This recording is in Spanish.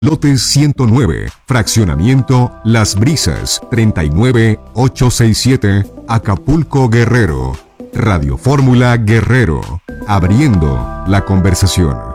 Lote 109, fraccionamiento Las Brisas, 39867, Acapulco, Guerrero. Radio Fórmula Guerrero, abriendo la conversación.